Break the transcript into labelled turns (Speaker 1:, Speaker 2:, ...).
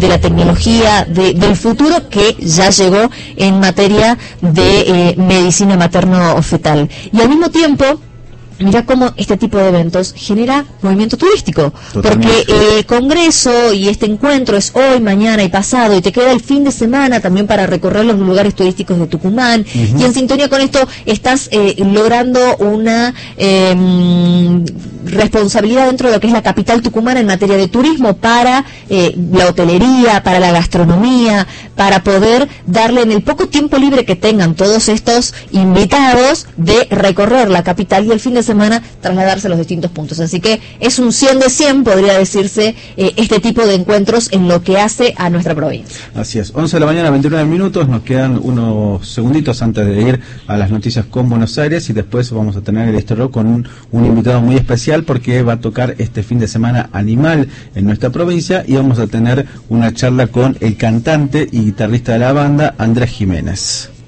Speaker 1: de la tecnología del futuro que ya llegó en materia de medicina materno-fetal. Y al mismo tiempo, mira cómo este tipo de eventos genera movimiento turístico. Totalmente. Porque el congreso y este encuentro es hoy, mañana y pasado, y te queda el fin de semana también para recorrer los lugares turísticos de Tucumán. Y en sintonía con esto estás logrando una responsabilidad dentro de lo que es la capital tucumana en materia de turismo para la hotelería, para la gastronomía, para poder darle en el poco tiempo libre que tengan todos estos invitados de recorrer la capital y el fin de semana trasladarse a los distintos puntos. Así que es un 100 de 100, podría decirse, este tipo de encuentros en lo que hace a nuestra provincia.
Speaker 2: Así es, 11 de la mañana, 29 minutos, nos quedan unos segunditos antes de ir a las noticias con Buenos Aires y después vamos a tener el Estero con un invitado muy especial porque va a tocar este fin de semana Animal en nuestra provincia y vamos a tener una charla con el cantante y guitarrista de la banda, Andrés Jiménez.